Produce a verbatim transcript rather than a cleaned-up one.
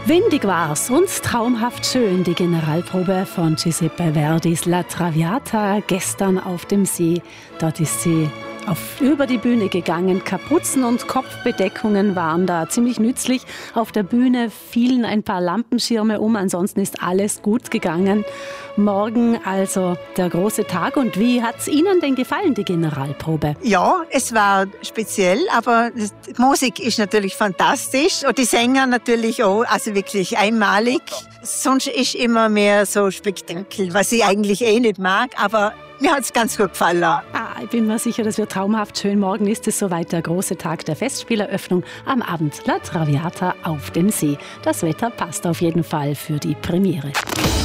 Windig war's und traumhaft schön, die Generalprobe von Giuseppe Verdis La Traviata gestern auf dem See. Dort ist sie auf, über die Bühne gegangen. Kapuzen und Kopfbedeckungen waren da ziemlich nützlich. Auf der Bühne fielen ein paar Lampenschirme um, ansonsten ist alles gut gegangen. Morgen also der große Tag. Und wie hat's Ihnen denn gefallen, die Generalprobe? Ja, es war speziell, aber die Musik ist natürlich fantastisch und die Sänger natürlich auch, also wirklich einmalig. Sonst ist immer mehr so Spektakel, was ich eigentlich eh nicht mag, aber mir hat es ganz gut gefallen. Ah, ich bin mir sicher, das wird traumhaft schön. Morgen ist es soweit, der große Tag der Festspieleröffnung. Am Abend La Traviata auf dem See. Das Wetter passt auf jeden Fall für die Premiere.